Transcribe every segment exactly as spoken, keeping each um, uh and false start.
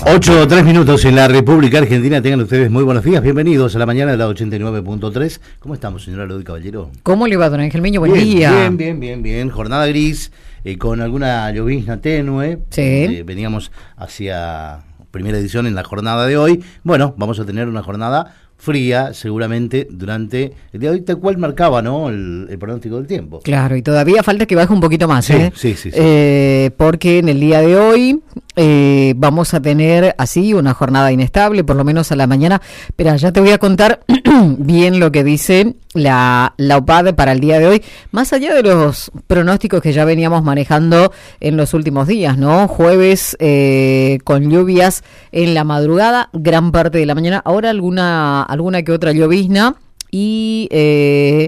ocho o tres minutos en la República Argentina. Tengan ustedes muy buenos días. Bienvenidos a la mañana de la ochenta y nueve punto tres. ¿Cómo estamos, señora Lodi Caballero? ¿Cómo le va, don Ángel Miño? Buen bien, día. Bien, bien, bien, bien. Jornada gris, eh, con alguna llovizna tenue. Sí. Eh, veníamos hacia primera edición en la jornada de hoy. Bueno, vamos a tener una jornada fría, seguramente, durante el día de hoy, tal cual marcaba, ¿no?, el, el pronóstico del tiempo. Claro, y todavía falta que baje un poquito más, sí, ¿eh? Sí, sí, sí. Eh, porque en el día de hoy eh, vamos a tener así una jornada inestable, por lo menos a la mañana. Pero ya te voy a contar bien lo que dice la, la O P A D para el día de hoy, más allá de los pronósticos que ya veníamos manejando en los últimos días, ¿no? Jueves eh, con lluvias en la madrugada, gran parte de la mañana, ahora alguna, alguna que otra llovizna y eh,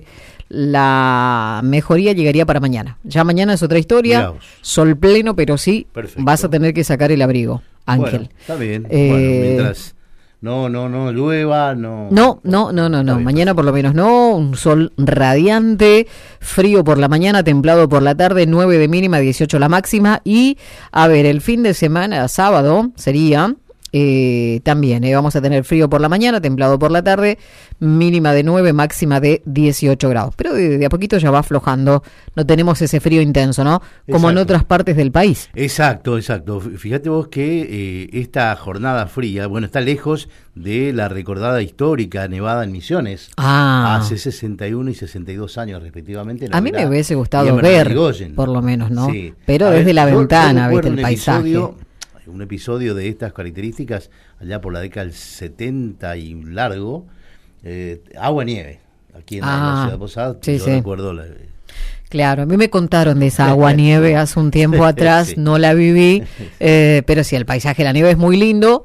la mejoría llegaría para mañana. Ya mañana es otra historia, Miraos. Sol pleno, pero sí, Perfecto. Vas a tener que sacar el abrigo, Ángel. Bueno, está bien. Eh, bueno, mientras no, no, no llueva, no. No, no, no, no, no. Mañana por lo menos no. Un sol radiante, frío por la mañana, templado por la tarde, nueve de mínima, dieciocho la máxima. Y, a ver, el fin de semana, sábado, sería eh, también, eh, vamos a tener frío por la mañana, templado por la tarde, mínima de nueve, máxima de dieciocho grados. Pero de, de a poquito ya va aflojando. No tenemos ese frío intenso, ¿no? Como Exacto. en otras partes del país. Exacto, exacto. Fíjate vos que eh, esta jornada fría, bueno, está lejos de la recordada histórica nevada en Misiones. Ah. Hace sesenta y uno y sesenta y dos años, respectivamente. A mí me hubiese gustado ver, por lo menos, ¿no? Sí. Pero A desde ver, la yo, ventana, yo viste, el un paisaje. Episodio, un episodio de estas características, allá por la década del setenta y largo, eh, agua-nieve, aquí en, ah, en la ciudad de Posadas, sí, yo sí. recuerdo la... Claro, a mí me contaron de esa agua-nieve hace un tiempo atrás, Sí. no la viví, eh, pero sí, el paisaje de la nieve es muy lindo,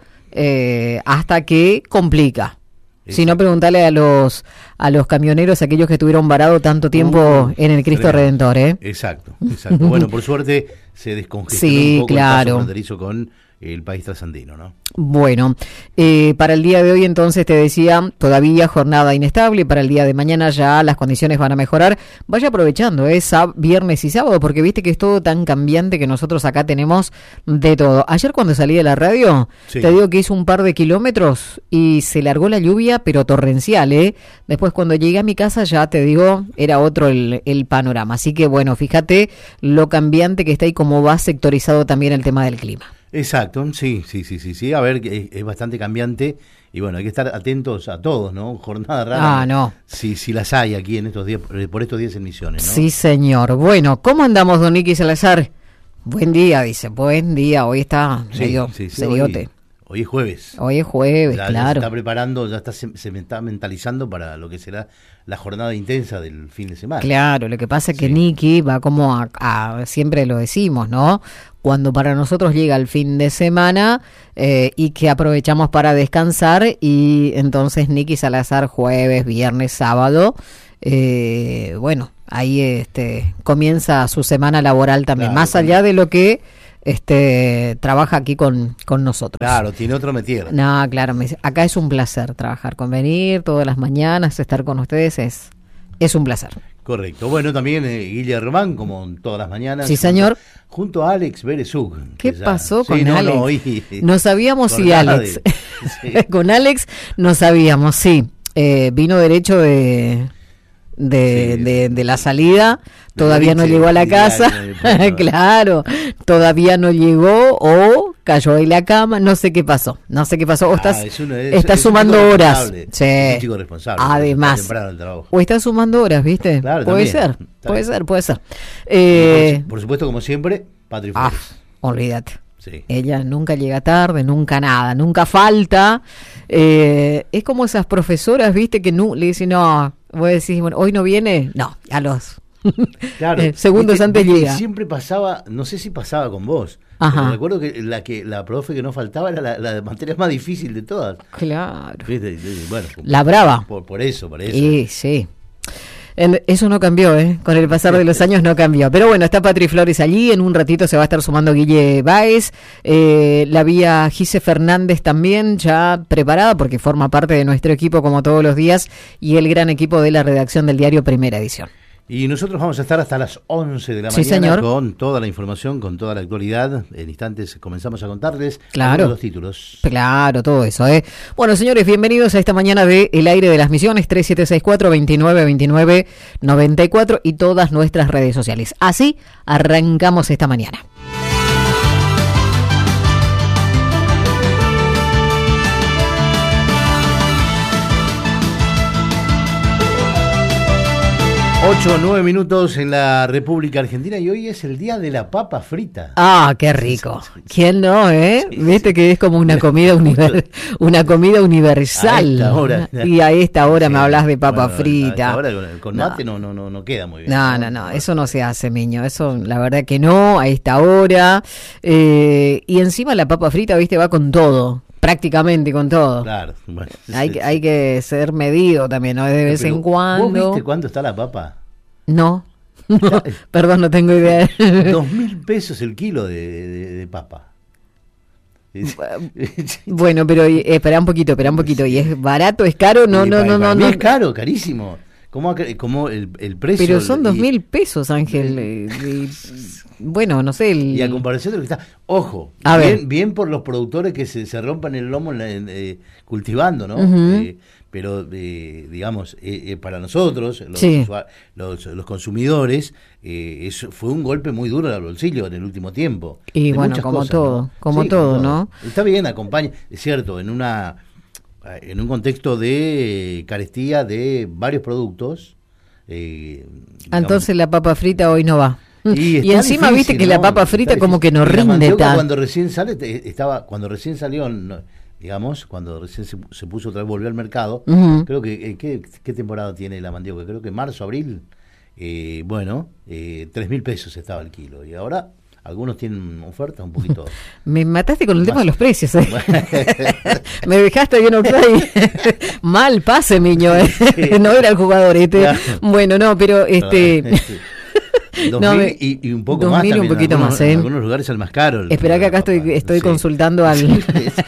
eh, hasta que complica. Si no, preguntarle a los a los camioneros, aquellos que estuvieron varados tanto tiempo Uh, en el Cristo tremendo. Redentor, ¿eh? Exacto, exacto. Bueno, por suerte se descongestionó Sí, un poco claro. el paso fronterizo con el país trasandino, ¿no? Bueno, eh, para el día de hoy entonces te decía, todavía jornada inestable, para el día de mañana ya las condiciones van a mejorar. Vaya aprovechando, es ¿eh? viernes y sábado, porque viste que es todo tan cambiante que nosotros acá tenemos de todo. Ayer cuando salí de la radio, Sí. te digo que hizo un par de kilómetros y se largó la lluvia, pero torrencial, ¿eh? Después cuando llegué a mi casa ya te digo, era otro el, el panorama. Así que bueno, fíjate lo cambiante que está y cómo va sectorizado también el tema del clima. Exacto, sí, sí, sí, sí, sí. A ver, es, es bastante cambiante y bueno, hay que estar atentos a todos, ¿no? Jornada rara. Ah, no. Si, si las hay aquí en estos días, por estos días en Misiones, ¿no? Sí, señor. Bueno, ¿cómo andamos, don Nicky Salazar? Buen día, dice. Buen día. Hoy está Sí, medio sí, sí, seriote. Hoy, hoy es jueves. Hoy es jueves, Ya, ya se claro. está preparando, ya está, se, se me está mentalizando para lo que será la jornada intensa del fin de semana. Claro, lo que pasa es que Sí. Nicky va como a, a, siempre lo decimos, ¿no? Cuando para nosotros llega el fin de semana eh, y que aprovechamos para descansar, y entonces Nicky Salazar jueves, viernes, sábado, eh, bueno, ahí este comienza su semana laboral también, Claro, más allá de lo que este trabaja aquí con, con nosotros. Claro, tiene otro metier. No, claro, me, acá es un placer trabajar con venir todas las mañanas, estar con ustedes es, es un placer. Correcto. Bueno, también eh, Guillermo, como todas las mañanas. Sí, señor. Junto, junto a Alex Berezug. ¿Qué ya, pasó sí, con no, Alex? No, hoy, no sabíamos si jornada Alex. de- sí. Con Alex no sabíamos, sí. Eh, vino derecho de de, Sí, de, sí. de la salida, todavía no Boliche, llegó a la diario, casa. de pronto. Claro, todavía no llegó o cayó en la cama, no sé qué pasó. No sé qué pasó. O Ah, estás, es uno- es- estás es un sumando chico horas. responsable, Sí. es un chico responsable, Además. temprano al trabajo. O estás sumando horas, ¿viste? Claro, puede también, ser, está puede bien. ser, puede ser. Y Eh, por, por supuesto, como siempre, Patri ah, Flores. olvídate. Sí. Ella nunca llega tarde, nunca nada, nunca falta. Eh, es como esas profesoras, ¿viste? Que no, le dicen, no, vos decís, bueno, hoy no viene. No, a los Claro, eh, segundos viste, antes viste, llega. siempre pasaba, no sé si pasaba con vos. Ajá. Pero recuerdo que la que la profe que no faltaba era la, la materia más difícil de todas. Claro. ¿Viste? Y bueno, La brava. por, por eso, por eso. Sí, sí. En- eso no cambió, ¿eh? Con el pasar de los años no cambió. Pero bueno, está Patri Flores allí. En un ratito se va a estar sumando Guille Báez. Eh, la vía Gise Fernández también ya preparada porque forma parte de nuestro equipo como todos los días y el gran equipo de la redacción del diario Primera Edición. Y nosotros vamos a estar hasta las once de la Sí, mañana señor. con toda la información, con toda la actualidad. En instantes comenzamos a contarles Claro. algunos de los títulos. Claro, todo eso, ¿eh? Bueno, señores, bienvenidos a esta mañana de El Aire de las Misiones, tres siete seis cuatro, veintinueve veintinueve noventa y cuatro y todas nuestras redes sociales. Así arrancamos esta mañana. Ocho o nueve minutos en la República Argentina y hoy es el día de la papa frita. Ah, qué rico. ¿Quién no, eh? Sí, Viste sí. que es como una comida univer- una comida universal. A esta hora. Y a esta hora Sí. me hablas de papa Bueno, frita. Ahora con, con No. mate no, no, no, no queda muy bien. No, no, no, eso no se hace, Miño, eso la verdad que no, a esta hora. Eh, y encima la papa frita, viste, va con todo, prácticamente con todo. Claro. Bueno, Hay, sí, que- sí. hay que ser medido también, ¿no? De vez Pero, en cuando. ¿Vos viste cuánto está la papa? No, no, perdón, no tengo idea. Dos mil pesos el kilo de, de, de papa. Bueno, pero eh, espera un poquito, espera un poquito. ¿Y es barato, es caro? No, Y no, para- no, para no. mí no. es caro, carísimo. ¿Cómo, ha cre- cómo el, el precio? Pero son dos y- mil pesos, Ángel. eh, y- bueno, no sé. El... Y a comparación de lo que está. Ojo, A bien, ver. bien por los productores que se, se rompan el lomo en la- en, eh, cultivando, ¿no? Ujú. Eh, pero, eh, digamos, eh, eh, para nosotros, los, Sí. usua- los, los consumidores, eh, eso fue un golpe muy duro al bolsillo en el último tiempo. Y De bueno, muchas como cosas, todo, ¿no? como Sí, todo, ¿no? Está bien, acompaña, es cierto, en una en un contexto de carestía de varios productos. Eh, digamos, Entonces la papa frita hoy no va. y, Y, está encima difícil, viste que ¿no? la papa Está frita como difícil. que no Y la rinde mandioca tan. cuando recién sale te- estaba cuando recién salió, no, digamos, cuando recién se, se puso otra vez, volvió al mercado. Ujú. Creo que eh, ¿qué, qué temporada tiene la mandioca? Creo que marzo, abril. Eh, bueno, eh, tres mil pesos estaba el kilo y ahora algunos tienen ofertas un poquito. Me mataste con el tema Más. de los precios. ¿eh? Me dejaste bien ahí. Mal pase, Miño. ¿eh? Sí. No era el jugador este. Claro. Bueno, no, pero este. dos No, mil me- y, y un poco dos más mil y un también, en poquito algunos- más, ¿eh? en algunos lugares el más caro. el- Espera que acá estoy, papá. estoy Sí. consultando al, Sí.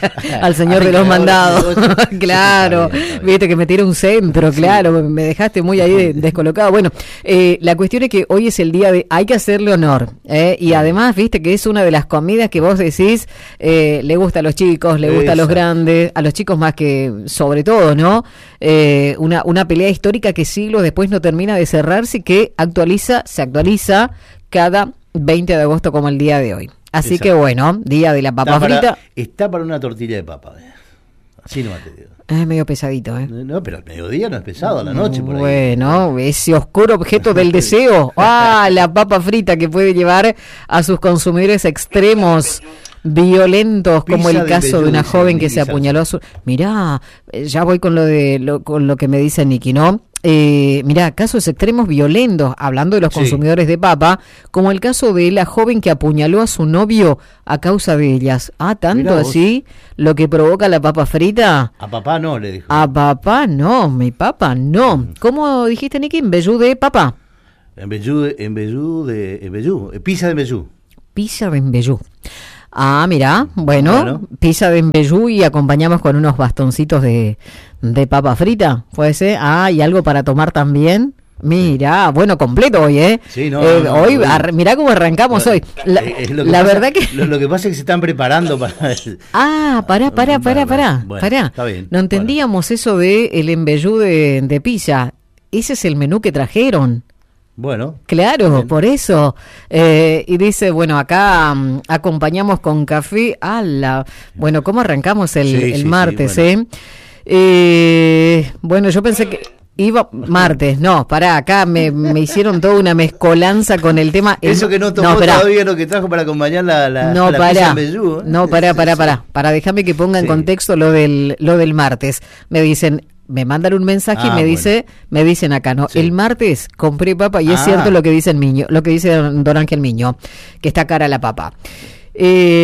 al señor Ay, de los ahora mandados. el negocio. Sí, Claro, está bien, está bien. viste que me tira un centro, claro, me dejaste muy ahí de- descolocado. Bueno, eh, la cuestión es que hoy es el día de, hay que hacerle honor, ¿eh? Y además, viste que es una de las comidas que vos decís, eh, le gusta a los chicos, le gusta a los Esa. grandes, a los chicos más que, sobre todo, ¿no? Eh, una, una pelea histórica que siglos después no termina de cerrarse y que actualiza, se actualiza cada veinte de agosto como el día de hoy. Así Exacto. que bueno, día de la papa Está para- frita. Está para una tortilla de papa. eh. Así no te digo. Es medio pesadito, ¿eh? No, pero al mediodía no es pesado, a la noche por ahí. Bueno, ese oscuro objeto del deseo. Ah, la papa frita que puede llevar a sus consumidores extremos violentos, como Pizza el de caso de vellú, una dice joven que Nicky se Salsa. apuñaló a su... Mirá, eh, ya voy con lo de lo, con lo que me dice Nicky, ¿no? Eh, mirá, casos extremos violentos, hablando de los Sí. consumidores de papa, como el caso de la joven que apuñaló a su novio a causa de ellas. Ah, tanto Mirá vos. así lo que provoca la papa frita. A papá no, le dijo. A papá no, mi papá no. ¿Cómo dijiste, Nicky? ¿En vellú de papa? En Bellú, en Bellú de en Bellú, eh, pizza de Bellú. Pizza de embellú. Ah, mira, bueno, Claro. pizza de embellú y acompañamos con unos bastoncitos de, de papa frita, puede ser. Ah, y algo para tomar también. Mira, bueno, completo hoy, ¿eh? Sí, no, Eh, no, no, hoy, hoy- ar- mirá cómo arrancamos hoy. La, Eh, es lo que la pasa- verdad que... Lo, lo que pasa es que se están preparando para. Ah, pará, pará, pará, pará, Bueno, pará. está bien. No entendíamos eso de el embellú de, de pizza. Ese es el menú que trajeron. Bueno. Claro, Bien. por eso. Eh, y dice, bueno, acá mm, acompañamos con café. ¡Hala! Bueno, ¿cómo arrancamos el, Sí, el sí, sí, martes, bueno. eh? Eh, Bueno, yo pensé que iba martes. No, pará, acá me, me hicieron toda una mezcolanza con el tema. El- Eso que no tomó pará. todavía lo que trajo para acompañar la, la, No, la pizza pará. en Bellú. ¿eh? No, pará, pará, pará. Para, déjame que ponga en Sí. contexto lo del, lo del martes. Me dicen, me mandan un mensaje Ah, y me bueno. dice, me dicen acá, ¿no? Sí. El martes compré papa y es Ah. cierto lo que dice el Miño, lo que dice don Ángel Miño, que está cara la papa. Eh,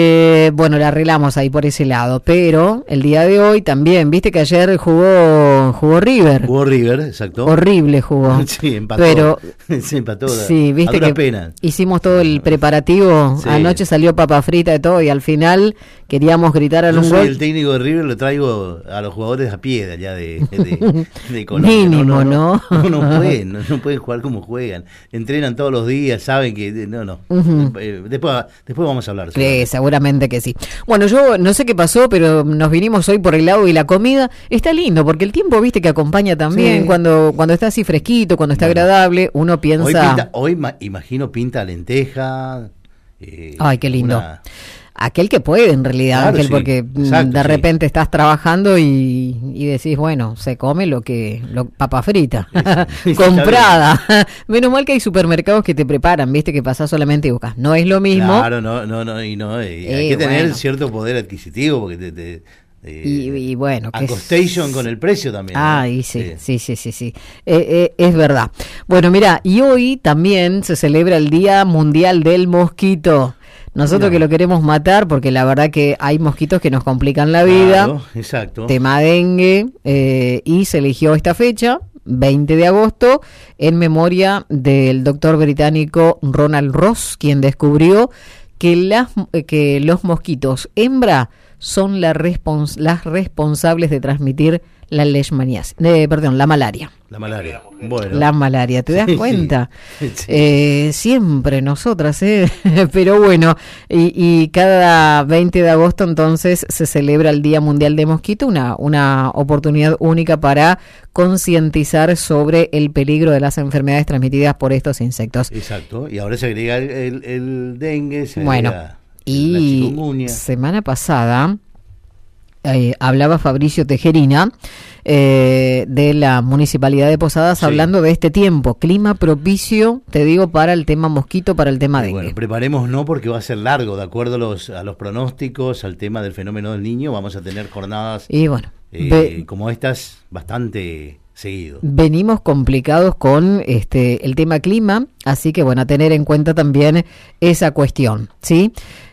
eh, bueno, la arreglamos ahí por ese lado, pero el día de hoy también, viste que ayer jugó jugó River. Jugó River, exacto. Horrible jugó. Sí, empató. Pero se empató. Sí, viste a duras que penas. Hicimos todo el preparativo, sí. Anoche salió papa frita y todo, y al final queríamos gritar a Yo un soy gol. el técnico de River, lo traigo a los jugadores a pie de allá de, de, de Colombia. Mínimo, no, ¿no? No, no, no pueden, no, no pueden jugar como juegan. Entrenan todos los días, saben que no, no. Uh-huh. Después, después vamos a hablar. Sí, seguramente que sí. Bueno, yo no sé qué pasó, pero nos vinimos hoy por el lado y la comida. Está lindo, porque el tiempo, viste, que acompaña también. Sí. Cuando cuando está así fresquito, cuando está bueno, agradable, uno piensa... Hoy, pinta, hoy ma, imagino pinta lenteja. Eh, Ay, qué lindo. Una... Aquel que puede, en realidad, claro, Ángel, sí. porque Exacto, de repente sí. estás trabajando y, y decís, bueno, se come lo que, lo, papa frita, sí, comprada. Menos mal que hay supermercados que te preparan, viste, que pasás solamente y buscas. No es lo mismo. Claro, no, no, no, y no, y eh, hay que tener bueno. cierto poder adquisitivo, porque te... te Eh, y, y bueno, que acostation es... con el precio también. Ah, ¿no? y sí, sí, sí, sí, sí. Eh, eh, es verdad. Bueno, mira, y hoy también se celebra el Día Mundial del Mosquito. Nosotros no. que lo queremos matar, porque la verdad que hay mosquitos que nos complican la vida. Claro, exacto. Tema dengue, eh, y se eligió esta fecha, veinte de agosto, en memoria del doctor británico Ronald Ross, quien descubrió que, las, que los mosquitos hembra son la respons- las responsables de transmitir la leishmaniasis, eh, perdón, la malaria. La malaria, bueno. La malaria, ¿te das sí, cuenta? Sí. Sí. Eh, siempre nosotras, ¿eh? Pero bueno, y, y cada veinte de agosto entonces se celebra el Día Mundial de Mosquito, una, una oportunidad única para concientizar sobre el peligro de las enfermedades transmitidas por estos insectos. Exacto, y ahora se agrega el, el, el dengue, se bueno, agrega y la chikungunya. Semana pasada eh, hablaba Fabricio Tejerina eh, de la Municipalidad de Posadas, sí. hablando de este tiempo, clima propicio, te digo, para el tema mosquito, para el tema dengue. Bueno, preparemos no porque va a ser largo, de acuerdo a los, a los pronósticos, al tema del fenómeno del niño, vamos a tener jornadas y bueno, eh, ve- como estas bastante seguido. Venimos complicados con este el tema clima, así que bueno, a tener en cuenta también esa cuestión, ¿sí?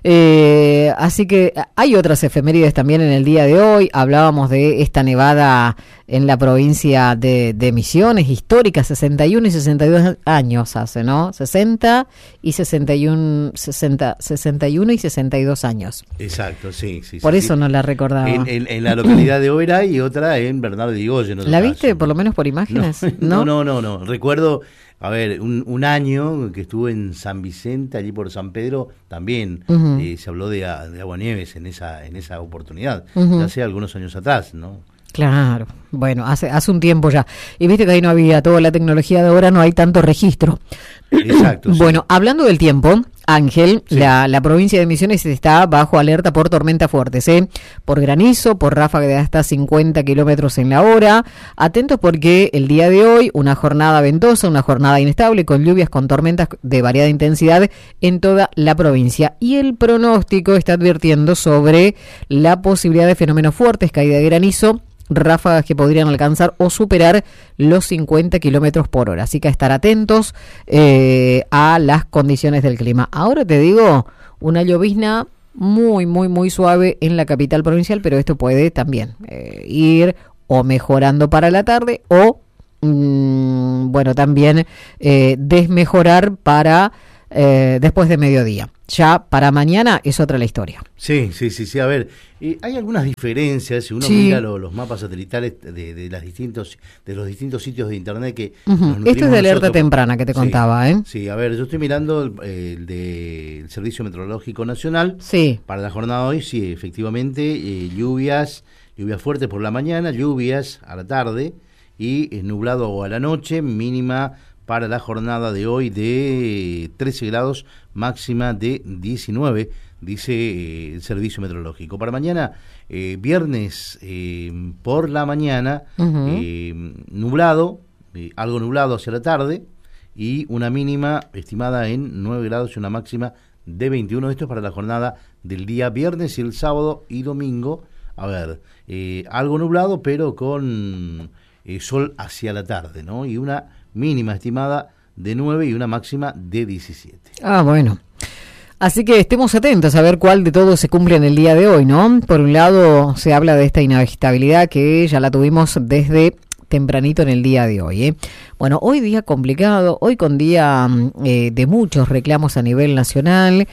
Eh, así que hay otras efemérides también en el día de hoy. Hablábamos de esta nevada en la provincia de, de Misiones, histórica, sesenta y uno y sesenta y dos años hace, ¿no? sesenta y sesenta y uno, sesenta, sesenta y uno y sesenta y dos años. Exacto, sí, sí. Por sí, eso sí. no la recordaba. En, en, en la localidad de Oberá y otra en Bernardo de Irigoyen. ¿La viste, por lo menos por imágenes? No, no, no, no, no. Recuerdo, a ver, un, un año que estuve en San Vicente, allí por San Pedro, también uh-huh. eh, se habló de, de aguanieves en esa, en esa oportunidad, uh-huh. ya hace algunos años atrás, ¿no? Claro, bueno, hace hace un tiempo ya. Y viste que ahí no había toda la tecnología de ahora, no hay tanto registro. Exacto. Sí. Bueno, hablando del tiempo, Ángel, sí. la, la provincia de Misiones está bajo alerta por tormentas fuertes, ¿eh? Por granizo, por ráfaga de hasta cincuenta kilómetros en la hora. Atentos porque el día de hoy, una jornada ventosa, una jornada inestable, con lluvias, con tormentas de variada intensidad en toda la provincia. Y el pronóstico está advirtiendo sobre la posibilidad de fenómenos fuertes, caída de granizo, ráfagas que podrían alcanzar o superar los cincuenta kilómetros por hora. Así que a estar atentos eh, a las condiciones del clima. Ahora te digo, una llovizna muy, muy, muy suave en la capital provincial, pero esto puede también eh, ir o mejorando para la tarde o, mmm, bueno, también eh, desmejorar para eh, después de mediodía. Ya para mañana es otra la historia. Sí, sí, sí, sí. A ver, eh, hay algunas diferencias si uno sí. mira lo, los mapas satelitales de, de las distintos de los distintos sitios de internet que uh-huh. Esto es de alerta nosotros. temprana que te contaba, sí, ¿eh? Sí, a ver, yo estoy mirando el, el del Servicio Meteorológico Nacional. Sí. Para la jornada de hoy, sí, efectivamente, eh, lluvias, lluvias fuertes por la mañana, lluvias a la tarde y eh, nublado a la noche, mínima para la jornada de hoy de trece grados, máxima de diecinueve, dice eh, el Servicio Meteorológico. Para mañana, eh, viernes eh, por la mañana, uh-huh. eh, nublado, eh, algo nublado hacia la tarde, y una mínima estimada en nueve grados y una máxima de veintiuno. Esto es para la jornada del día viernes y el sábado y domingo. A ver, eh, algo nublado, pero con eh, sol hacia la tarde, ¿no? Y una mínima estimada de nueve y una máxima de diecisiete. Ah, bueno. Así que estemos atentos a ver cuál de todos se cumple en el día de hoy, ¿no? Por un lado, se habla de esta inestabilidad que ya la tuvimos desde tempranito en el día de hoy, ¿eh? Bueno, hoy día complicado, hoy con día eh, de muchos reclamos a nivel nacional,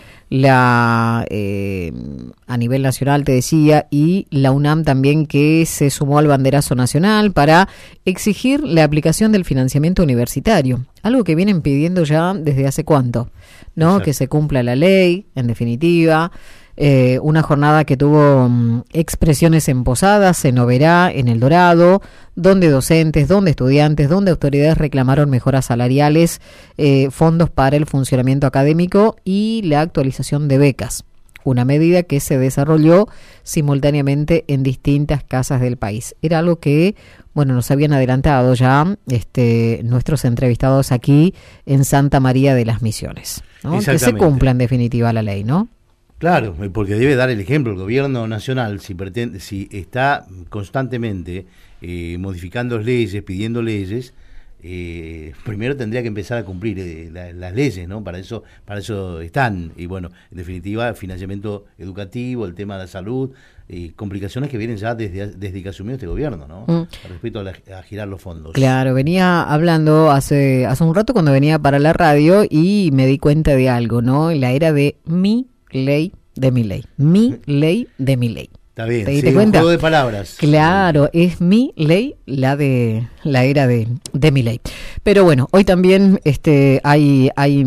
la eh, a nivel nacional te decía, y la UNAM también que se sumó al banderazo nacional para exigir la aplicación del financiamiento universitario, algo que vienen pidiendo ya desde hace cuánto, ¿no? Exacto. Que se cumpla la ley, en definitiva. Eh, una jornada que tuvo um, expresiones en Posadas, en Oberá, en El Dorado, donde docentes, donde estudiantes, donde autoridades reclamaron mejoras salariales, eh, fondos para el funcionamiento académico y la actualización de becas. Una medida que se desarrolló simultáneamente en distintas casas del país. Era algo que, bueno, nos habían adelantado ya este, nuestros entrevistados aquí en Santa María de las Misiones, ¿no? Que se cumpla en definitiva la ley, ¿no? Claro, porque debe dar el ejemplo el gobierno nacional, si pretende, si está constantemente eh, modificando leyes, pidiendo leyes, eh, primero tendría que empezar a cumplir eh, la, las leyes, ¿no? Para eso, para eso están. Y bueno, en definitiva, financiamiento educativo, el tema de la salud, eh, complicaciones que vienen ya desde, desde que asumió este gobierno, ¿no? Mm. Respecto a, la, a girar los fondos. Claro, venía hablando hace, hace un rato cuando venía para la radio y me di cuenta de algo, ¿no? La era de mi ley de mi ley. Mi ley de mi ley. Está bien, ¿te diste sí, cuenta? Un juego de palabras. Claro, es mi ley, la de la era de, de mi ley. Pero bueno, hoy también este hay hay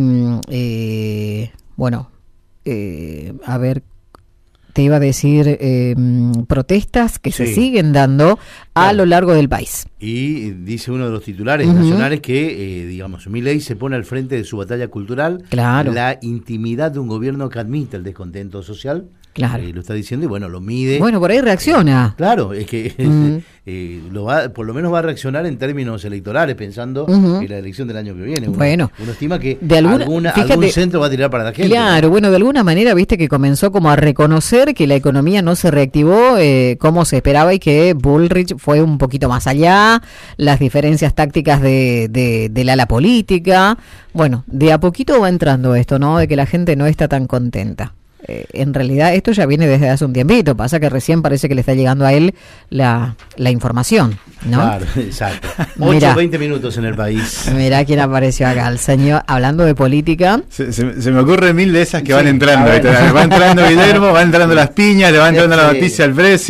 eh, bueno, eh, a ver, te iba a decir eh, protestas que sí. se siguen dando a claro. lo largo del país. Y dice uno de los titulares uh-huh. nacionales que, eh, digamos, Milei se pone al frente de su batalla cultural, claro. la intimidad de un gobierno que admite el descontento social. Claro. Eh, lo está diciendo y bueno, lo mide. Bueno, por ahí reacciona. Claro, es que uh-huh. eh, lo va, por lo menos va a reaccionar en términos electorales, pensando uh-huh. en la elección del año que viene. Uno, bueno, uno estima que de alguna, alguna, fíjate, algún centro va a tirar para la gente. Claro, ¿no? Bueno, de alguna manera, viste que comenzó como a reconocer que la economía no se reactivó eh, como se esperaba y que Bullrich fue un poquito más allá, las diferencias tácticas de, de, del ala política. Bueno, de a poquito va entrando esto, ¿no? De que la gente no está tan contenta. Eh, en realidad esto ya viene desde hace un tiempito, pasa que recién parece que le está llegando a él la, la información, ¿no? Claro, exacto. ocho, veinte minutos en el país. Mirá quién apareció acá, el señor, hablando de política. Se, se, se me ocurre mil de esas que sí, van entrando, ver, va entrando Guillermo, va entrando las piñas, le va entrando sí. la noticia al Presi.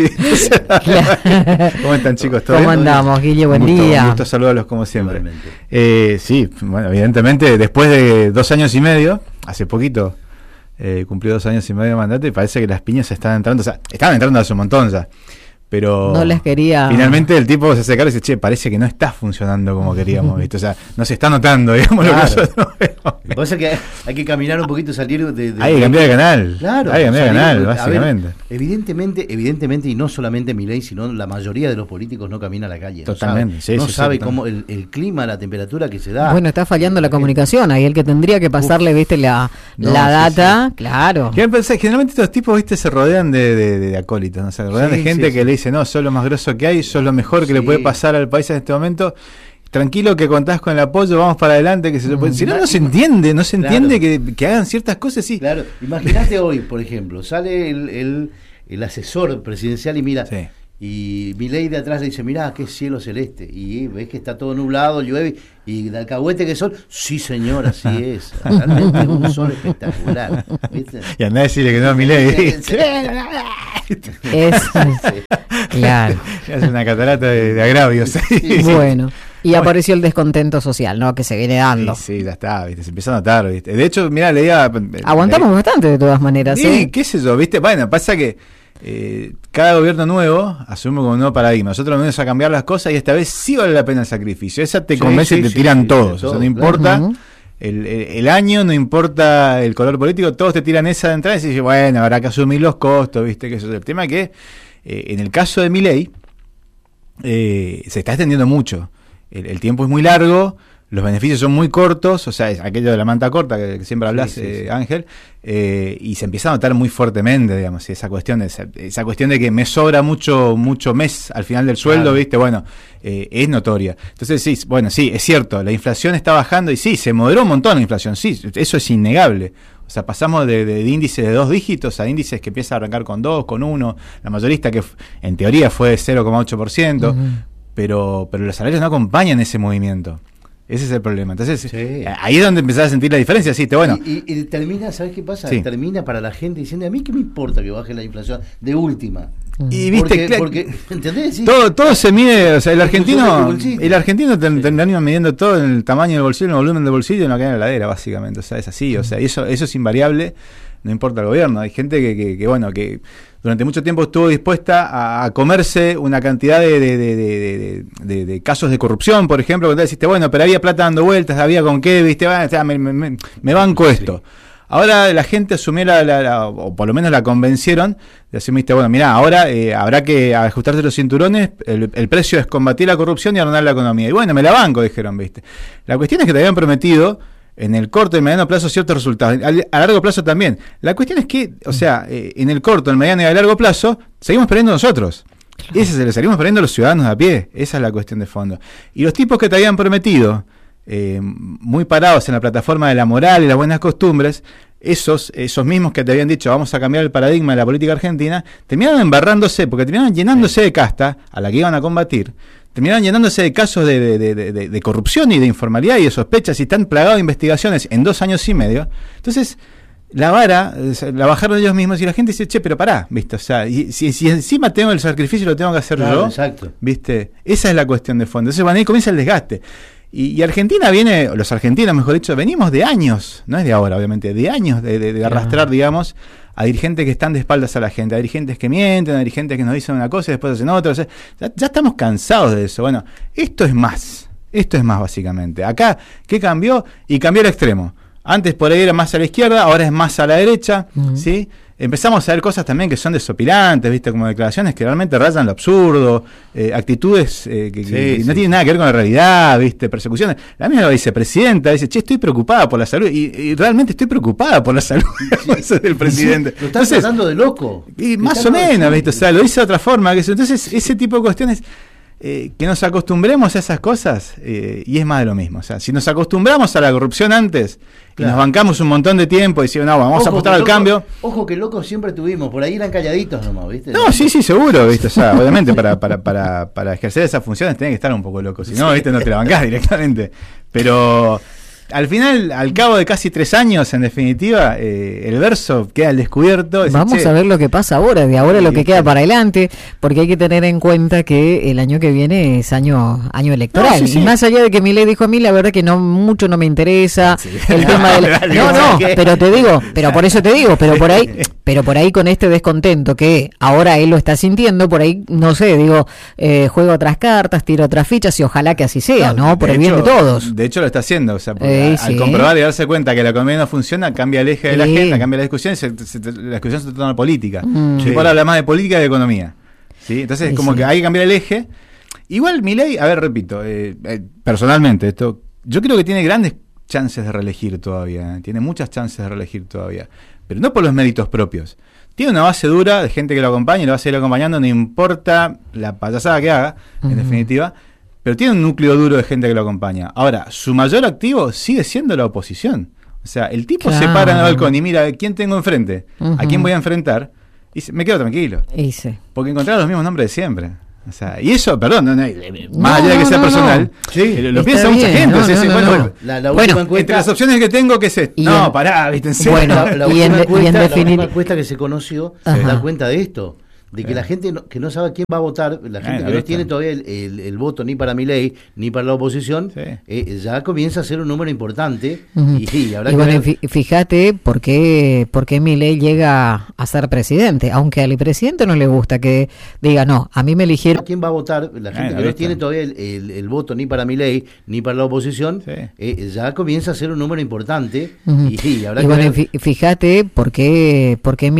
Claro. ¿Cómo están, chicos? ¿Todo ¿Cómo bien? andamos, Guille? Buen un gusto, día. Un gusto saludarlos como siempre. Eh, sí, bueno, evidentemente, después de dos años y medio, hace poquito, Eh, cumplió dos años y medio de mandato y parece que las piñas están entrando, o sea, estaban entrando hace un montón ya, pero no les quería. Finalmente el tipo se acerca y dice, che, parece que no está funcionando como queríamos, ¿viste? O sea, no se está notando, digamos, claro. lo que nosotros vemos. Lo que pasa es que hay que caminar un poquito, salir de... de hay que cambiar de canal, claro, hay que cambiar de canal, ver, básicamente. Evidentemente, evidentemente, y no solamente Milei, sino la mayoría de los políticos no camina a la calle. Totalmente, no sí, sabe, no sí, sabe sí, cómo el, el clima, la temperatura que se da. Bueno, está fallando la comunicación, ahí el que tendría que pasarle, Uf. viste, la, no, la sí, data, sí. claro. Generalmente estos tipos, viste, se rodean de, de, de acólitos, ¿no? Se rodean sí, de gente sí, que sí. le dice, no, sos lo más grosso que hay, sos lo mejor que sí. le puede pasar al país en este momento. Tranquilo que contás con el apoyo, vamos para adelante, que se lo puede... Si no, no se entiende, no se entiende claro. que, que hagan ciertas cosas, sí. Claro, imagínate hoy, por ejemplo, sale el, el, el asesor presidencial y mira, sí. y Milei de atrás le dice, mirá, qué cielo celeste, y ves que está todo nublado, llueve, y de alcahuete que sol, sí señor, así es, realmente un sol espectacular, ¿viste? Y andá a decirle que no a Milei. Es, claro. Es una catarata de, de agravios. Sí. Bueno, y bueno. apareció el descontento social, ¿no? Que se viene dando. Sí, sí, ya está, ¿viste? Se empezó a notar, ¿viste? De hecho, mirá, leía... Aguantamos leía, bastante de todas maneras, sí, ¿eh? qué sé yo, ¿viste? Bueno, pasa que eh, cada gobierno nuevo asume como un nuevo paradigma. Nosotros venimos a cambiar las cosas y esta vez sí vale la pena el sacrificio. Esa te sí, convence sí, y te sí, tiran sí, todos. Todo, o sea, no importa... Claro. El, el, el año, no importa el color político, todos te tiran esa de entrada y dicen, bueno, habrá que asumir los costos, ¿viste? Que eso es el tema que, eh, en el caso de Milei, eh, se está extendiendo mucho. El, el tiempo es muy largo, los beneficios son muy cortos, o sea, es aquello de la manta corta que, que siempre hablas, sí, sí, eh, sí. Ángel, eh, y se empieza a notar muy fuertemente, digamos, esa cuestión de esa, esa cuestión de que me sobra mucho mucho mes al final del sueldo, claro. ¿viste? Bueno, eh, es notoria. Entonces, sí, bueno, sí, es cierto, la inflación está bajando y sí, se moderó un montón la inflación, sí, eso es innegable. O sea, pasamos de, de, de índices de dos dígitos a índices que empiezan a arrancar con dos, con uno. La mayorista que en teoría fue de cero coma ocho por ciento, uh-huh. pero, pero los salarios no acompañan ese movimiento. Ese es el problema. Entonces, sí. ahí es donde empezás a sentir la diferencia. Sí, te, bueno. Y, y, y termina, ¿sabes qué pasa? Sí. Termina para la gente diciendo, a mí qué me importa que baje la inflación de última. Y viste, porque, porque ¿entendés? Sí. Todo, todo se mide, o sea, el argentino, el argentino te, sí. termina midiendo todo en el tamaño del bolsillo, en el volumen del bolsillo y en lo que hay en la heladera, básicamente. O sea, es así, o sea, y eso, eso es invariable, no importa el gobierno. Hay gente que, que, que bueno, que durante mucho tiempo estuvo dispuesta a, a comerse una cantidad de, de, de, de, de, de, de casos de corrupción, por ejemplo, cuando deciste, bueno, pero había plata dando vueltas, había con qué, viste, ah, me, me, me, me banco esto. Sí. Ahora la gente asumió, la, la, la, o por lo menos la convencieron, de decir, viste, bueno, mirá, ahora eh, habrá que ajustarse los cinturones, el, el precio es combatir la corrupción y ordenar la economía. Y bueno, me la banco, dijeron, viste. La cuestión es que te habían prometido en el corto y mediano plazo ciertos resultados, a, a largo plazo también. La cuestión es que, o sea, eh, en el corto, el mediano y el largo plazo, seguimos perdiendo nosotros. Claro. Ese se le seguimos perdiendo los ciudadanos de a pie. Esa es la cuestión de fondo. Y los tipos que te habían prometido, Eh, muy parados en la plataforma de la moral y las buenas costumbres, esos esos mismos que te habían dicho vamos a cambiar el paradigma de la política argentina, terminaron embarrándose, porque terminaron llenándose de casta a la que iban a combatir, terminaron llenándose de casos de, de, de, de, de corrupción y de informalidad y de sospechas, y están plagados de investigaciones en dos años y medio. Entonces la vara la bajaron ellos mismos y la gente dice, che, pero pará, ¿viste? O sea, y, si, si encima tengo el sacrificio lo tengo que hacer claro, yo, exacto. ¿Viste? Esa es la cuestión de fondo. Entonces, bueno, ahí comienza el desgaste. Y, y Argentina viene, los argentinos mejor dicho, venimos de años, no es de ahora obviamente, de años de, de, de arrastrar, digamos, a dirigentes que están de espaldas a la gente, a dirigentes que mienten, a dirigentes que nos dicen una cosa y después hacen otra. O sea, ya, ya estamos cansados de eso. Bueno, esto es más, esto es más básicamente. Acá, ¿qué cambió? Y cambió el extremo. Antes por ahí era más a la izquierda, ahora es más a la derecha, uh-huh. ¿sí? Empezamos a ver cosas también que son desopilantes, ¿viste? Como declaraciones que realmente rayan lo absurdo, eh, actitudes eh, que, sí, que sí, no tienen nada que ver con la realidad, ¿viste? Persecuciones. La misma vicepresidenta dice, che, estoy preocupada por la salud, y, y realmente estoy preocupada por la salud sí. del presidente. Sí, lo estás tratando de loco. Y más o menos, ¿viste? O sea, lo dice de otra forma. Que entonces, ese tipo de cuestiones... Eh, que nos acostumbremos a esas cosas eh, y es más de lo mismo. O sea, si nos acostumbramos a la corrupción antes claro. y nos bancamos un montón de tiempo y decimos, no, vamos ojo a apostar al loco, cambio. Ojo que locos siempre tuvimos, por ahí eran calladitos nomás, ¿viste? No, sí, sí, seguro, ¿viste? O sea, obviamente para, para, para, para ejercer esas funciones tenés que estar un poco loco, si no, sí. ¿viste? No te la bancás directamente. Pero al final, al cabo de casi tres años, en definitiva, eh, el verso queda al descubierto. Ese, Vamos che, a ver lo que pasa ahora, de ahora sí, lo que queda para adelante, porque hay que tener en cuenta que el año que viene es año año electoral. No, sí, sí. Y más allá de que Milei dijo a mí, la verdad que no mucho no me interesa sí. el tema del... No, no, pero te digo, pero por eso te digo, pero por ahí, pero por ahí con este descontento que ahora él lo está sintiendo, por ahí, no sé, digo, eh, juego otras cartas, tiro otras fichas y ojalá que así sea, ¿no? ¿no? Por el bien de todos. De hecho lo está haciendo, o sea, porque al sí. comprobar y darse cuenta que la economía no funciona, cambia el eje de sí. la agenda, cambia la discusión y se, se, la discusión se torna política. Mm. Sí. Ahora habla más de política que de economía. ¿Sí? Entonces, sí, como sí. que hay que cambiar el eje. Igual Milei, a ver, repito, eh, eh, personalmente, esto yo creo que tiene grandes chances de reelegir todavía. ¿eh? Tiene muchas chances de reelegir todavía. Pero no por los méritos propios. Tiene una base dura de gente que lo acompaña y lo va a seguir acompañando, no importa la payasada que haga, uh-huh. en definitiva. Pero tiene un núcleo duro de gente que lo acompaña. Ahora, su mayor activo sigue siendo la oposición. O sea, el tipo claro. se para en el balcón y mira, ¿quién tengo enfrente? Uh-huh. ¿A quién voy a enfrentar? Y se, me quedo tranquilo. Y sí. Porque encontraron los mismos nombres de siempre. O sea, y eso, perdón, no, no, más allá de que sea no, personal, no. Sí, lo piensa mucha gente. No, no, sí, no, bueno, no. La, la última bueno, encuesta, entre las opciones que tengo, ¿qué es esto? No, en, pará, viste, en serio. Bueno, la, la, y última en, encuesta, y en la definir... última encuesta que se conoció se da cuenta de esto. De que eh. la gente no, que no sabe quién va a votar, la gente eh, que no tiene todavía el, el, el voto ni para Milei ni para la oposición, sí. eh, ya comienza a ser un número importante. Uh-huh. y, y, habrá y que bueno, ver... fíjate por qué, por qué Milei llega a ser presidente, aunque al presidente no le gusta que diga, no, a mí me eligieron. ¿Quién va a votar? La gente eh, que no tiene todavía el, el, el voto ni para Milei ni para la oposición, sí. eh, ya comienza a ser un número importante. Uh-huh. y, y, habrá y que bueno, ver... fíjate por qué, por qué